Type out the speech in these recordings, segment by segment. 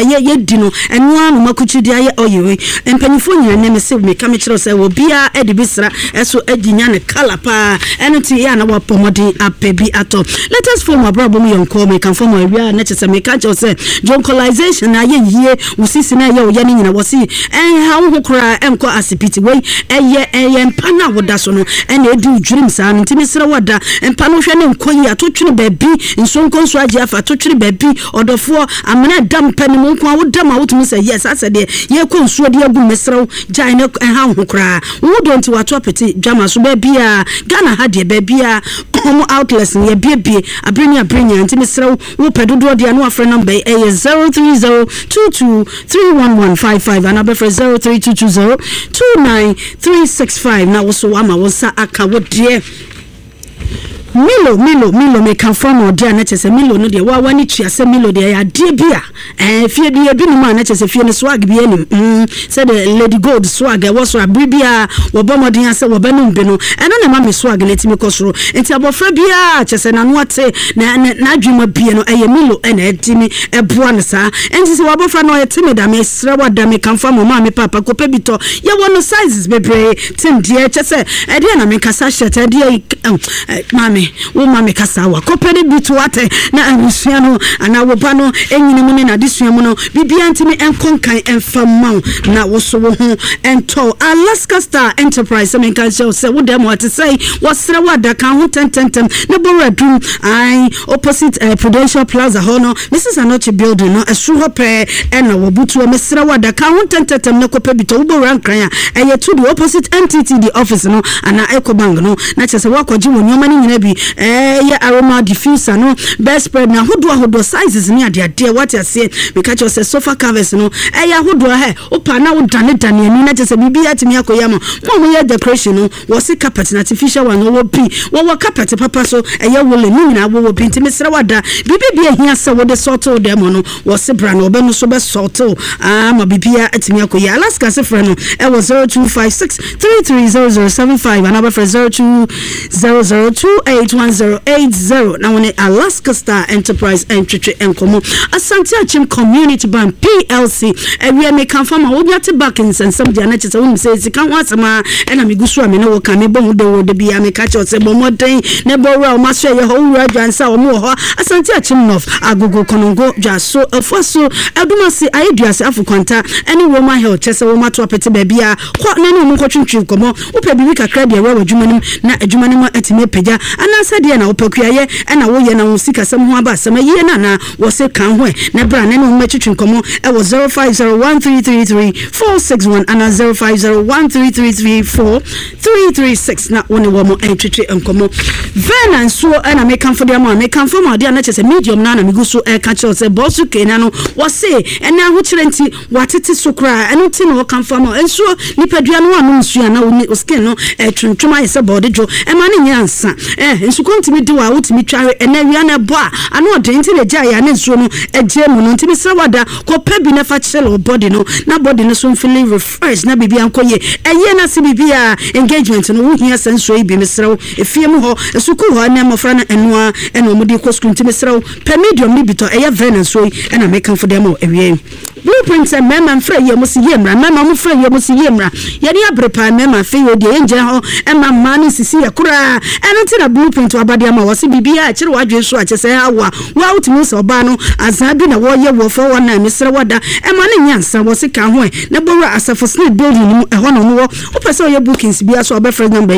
ye dino eno anu makuchi dia ye oyewe empanifo nyina ne me se me ka me kire se wo bia e de bisra eso aginya ne kala pa eno ti ya na wapomodi apebi ato. Let us form abroad mu yonko me kan form awia na chese me ka che se joncolization na ye yie usisi na ye o ye ni nyina wo si ha wo kura enko asipiti we eye mpana woda so no ena edi udwurim sa ntimi sra woda mpana hwe ne nkoyi atotwene baabi nsonko nso agi afa atotwene baabi odofo amena dam pani mu nko woda ma wotumi say yes asede ye ko nso de agu mesra jai ne ha wo kura wo don't wato apeti dwama so baabi a Ghana ha de baabi a home outlets ye bie abrenya ntimi sra wo pedodo de anu afre number 0302231155 and number 0322029365 na wo so ama wo sa aka wo de Milo me kan from odia na chese Milo no de wa wani tuase Milo de ya de bia fie de edu no ma na chese fie ne swag bia ni said Lady Gold swag was so abribia wo bomodin ase wo banu mbe no eno na ma me swag na timi kosoro enti abofra bia chese na no ate na adwuma bia no eye Milo na etimi eboa ne sa enti se wo abofra no etimi da me sra wada me kan from ma me papa ko pebito ye wono sizes bebre tim de chese e de na me kasa shete de mami wo mami kasawa kopeni bitu ate na anusua no ana wo ba no enyine mu ne na desua mu no bibia ntimi enkonkan enfamma na wo so wo ho ento Alaska Star Enterprise me kan show se wo dem what say wasra wada kan ho tententem na boradum ai opposite Prudential Plaza hono Mrs. Anochi building no esu hope na wo butu mesra wada kan ho tententem na kope bito wo borankran a eye to the opposite MTT the office no ana Ecobank no na chese wakoji wo nyoma ni nyina bi ye aroma diffuser no best spread na hodo sizes ni ade what you say me catch you say sofa covers no ya hodo he opa na wo dane ani na chese bibi atimi akoya mo ye decoration no wo se carpet na artificial one wo pi wo carpet papa so ye wole ni nyina wo pi ntimi sra wada bibi bia hia se wo de sort o dem no wo se bra no be no so be sort o ma bibia atimi akoya Alaska se frɛ no e wo 0256330075 and number for 0200281080 now on Alaska Star Enterprise entry enkomo Asante Achim Community Bank PLC we make confirm we be at back in some dia na chese we say sika wasama na migusu ame na wo ka me bon de bia me ka che se bomoden na bora o ma so ye ho wura dwansa o mo ho Asante Achim North agogo konongo jaso afoso adumasi ayeduase afukwanta any woman health chese wo mato apete ba bia kwa na no mo kwetwetwe komo wo pe bi kakra de we adwumanim na adwumanim atime pagya anasa de na opakuaye na wo ye na wo sika sam ho aba sam ye na wo se kan ho na bra na no matwetwe komo e wo 0501333461 and 0501333436 na woni wo mo entwetwe enkomo vena so na me kan for dem me kan for ma de na chese medium na migusu e ka che se bosu kena no wo se ena ho kire nti watete so kra eno ti no kan for ma enso nipadua no anu nsu na wo skin no twentwema ye se body jo e ma ne nyansa enso kontimi de wa wotimi tware ena wia na bo a ano de nti le ja ya ne nso no eje mu no ntimi sra wada ko pa bi na fa chele body no na body no so feeling refresh na bibia nkoye eye na se bibia engagement no wo hia senso e bi mesra efie mu ho esuku ho na mofra na enoa ena omudi ko school ntimi sra per medium ni bito eye vena so ena make am for them ewie blueprints and mema mfra ye mo se yemra mema mo fra ye mo se yemra ye ni abrepa mema fe ye de enje ho ema mani sisi ya kura eno ti na blueprint wabade ama wo se bibia a kire wadwe so a chese hawa wa utimi so ba no azabi na wo ye wo fo wona mesre wada ema ne nyansa wo se ka ho na bora asafo snake building mu e ho no wo opese ye bookings bia so obefre number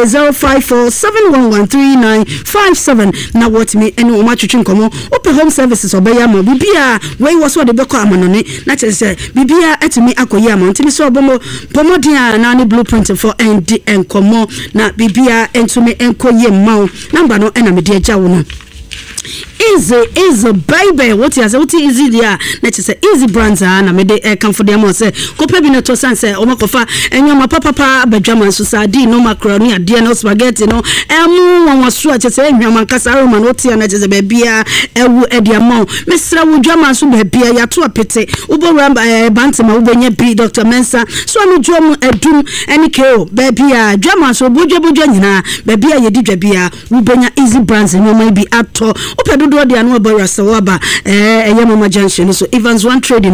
0547113957 na wotimi ene wo matwetwe nkomo ope home services obaya ma bibia we wo so de beko amanone na chese bibia atimi akoyi amantimi so bomodia na ne blueprint for end enkomo na bibia entumi enkoyi mawo number no ena me de agya wo no easy baby what you say what easy there na chese easy brands na me de come for them say ko pa bi na to san say o makofa enyoma papa badwama so sadi no macaroni ade no spaghetti no emu won so a chese enyoma kasaro man what ya na chese ba bia ewu ede amon mesra wo dwama so ba bia ya to apete ubowra bantema ubenya bi Dr. Mensa so no dwom adum eni ko ba bia dwama so bodwo nyina ba bia ye di dwa bia ubenya easy brands enyoma bi ato opedo do de anu obara sawaba eye mama junction so Evans one trading